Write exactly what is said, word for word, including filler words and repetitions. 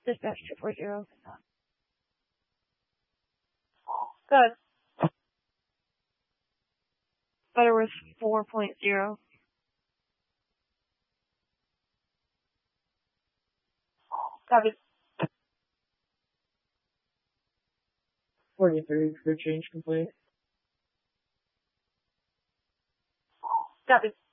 Dispatch two four zero. Good. Butterworth four point zero. Copy. forty-three, crew change complete. Copy.